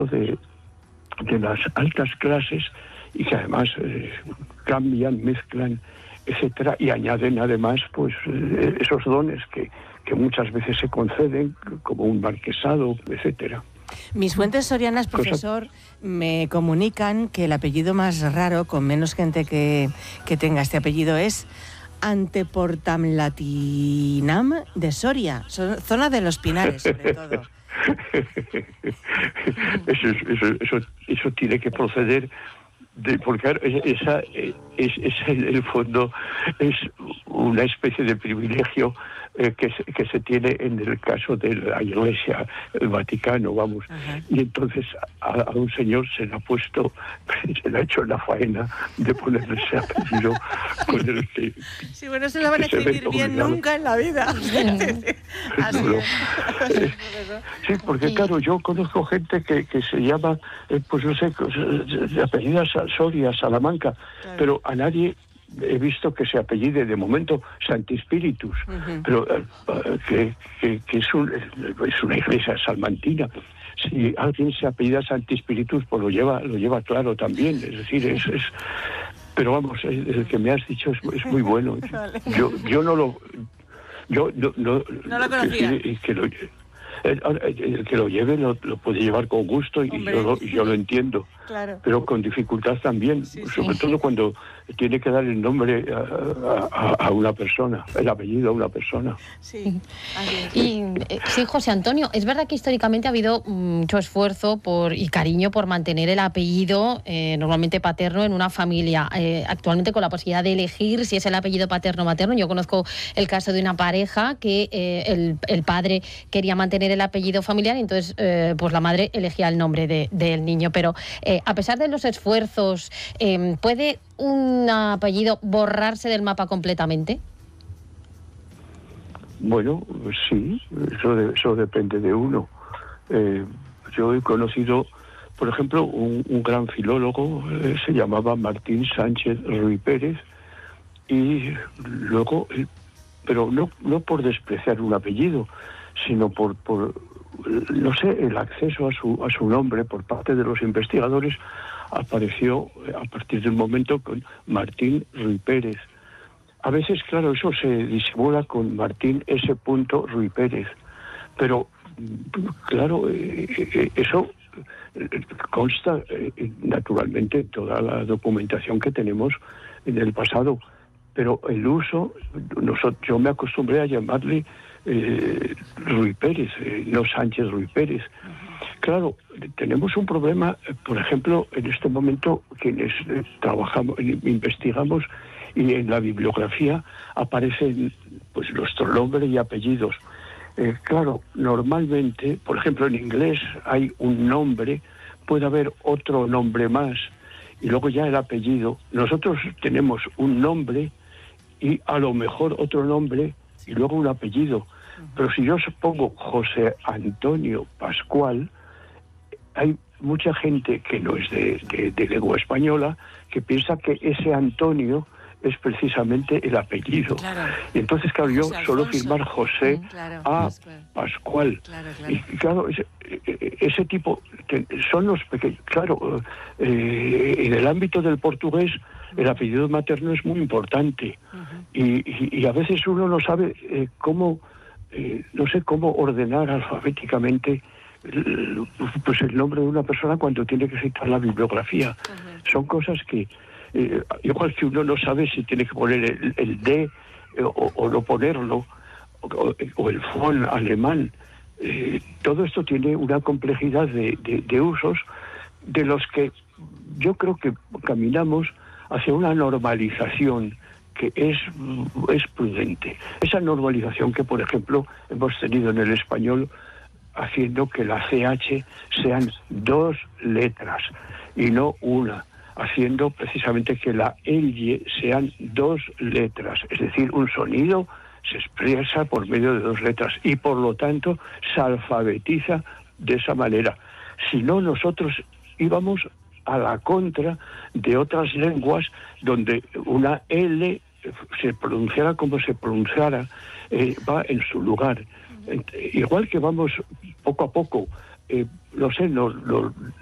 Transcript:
de las altas clases y que además cambian, mezclan, etcétera, y añaden además pues esos dones que muchas veces se conceden, como un marquesado, etcétera. Mis fuentes sorianas, profesor, me comunican que el apellido más raro, con menos gente que tenga este apellido, es Anteportamlatinam de Soria, zona de los Pinares, sobre todo. Eso tiene que proceder porque esa es en el fondo es una especie de privilegio que se tiene en el caso de la Iglesia, el Vaticano, vamos. Ajá. Y entonces a un señor se le ha hecho la faena de ponerle ese apellido con el que... Sí, bueno, se lo van a escribir bien nunca en la vida. Así es. Sí, porque claro, yo conozco gente que se llama, pues no sé, de apellidas Soria, Salamanca, claro, pero a nadie he visto que se apellide de momento Santi Spiritus, pero que es una iglesia salmantina. Si alguien se apellida Santi Spiritus, pues lo lleva claro también, es decir, pero vamos, el que me has dicho es muy bueno. Vale. Yo no lo conocía. El que lo lleve lo puede llevar con gusto y yo lo entiendo, claro, pero con dificultad también, sobre todo cuando tiene que dar el nombre a una persona, el apellido a una persona. Sí. Y sí, José Antonio, es verdad que históricamente ha habido mucho esfuerzo y cariño por mantener el apellido normalmente paterno en una familia. Actualmente con la posibilidad de elegir si es el apellido paterno o materno. Yo conozco el caso de una pareja que el padre quería mantener el apellido familiar y entonces pues la madre elegía el nombre del niño. Pero a pesar de los esfuerzos, ¿puede un apellido borrarse del mapa completamente? Bueno, sí, eso depende de uno. Yo he conocido, por ejemplo, un gran filólogo, se llamaba Martín Sánchez Ruy Pérez, y luego, pero no por despreciar un apellido, sino por no sé, el acceso a su nombre por parte de los investigadores apareció a partir del momento con Martín Ruy Pérez. A veces, claro, eso se disimula con Martín S. Ruy Pérez, pero claro, eso consta naturalmente en toda la documentación que tenemos en el pasado, pero el uso, yo me acostumbré a llamarle Ruy Pérez, no Sánchez Ruy Pérez. Claro, tenemos un problema, por ejemplo, en este momento quienes trabajamos, investigamos, y en la bibliografía aparecen pues nuestro nombre y apellidos. Claro, normalmente, por ejemplo, en inglés hay un nombre, puede haber otro nombre más, y luego ya el apellido. Nosotros tenemos un nombre y a lo mejor otro nombre y luego un apellido. Pero si yo pongo José Antonio Pascual, hay mucha gente que no es de lengua española que piensa que ese Antonio es precisamente el apellido. Claro. Y entonces, claro, yo suelo firmar José A. Pascual. Claro. Y claro, ese tipo son los pequeños. Claro, en el ámbito del portugués, el apellido materno es muy importante. Y a veces uno no sabe cómo ordenar alfabéticamente pues el nombre de una persona cuando tiene que citar la bibliografía. Son cosas que igual que uno no sabe si tiene que poner el D o no ponerlo, o el fon alemán. Todo esto tiene una complejidad de usos de los que yo creo que caminamos hacia una normalización que es prudente. Esa normalización que, por ejemplo, hemos tenido en el español, haciendo que la CH sean 2 letras y no una, haciendo precisamente que la L sean 2 letras, es decir, un sonido se expresa por medio de 2 letras y por lo tanto se alfabetiza de esa manera. Si no, nosotros íbamos a la contra de otras lenguas donde una L se pronunciara como se pronunciara, va en su lugar. Igual que vamos poco a poco no sé,